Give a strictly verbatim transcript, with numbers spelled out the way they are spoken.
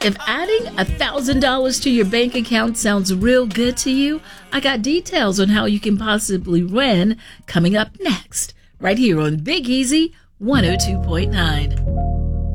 If adding one thousand dollars to your bank account sounds real good to you, I got details on how you can possibly win coming up next, right here on Big Easy one oh two point nine.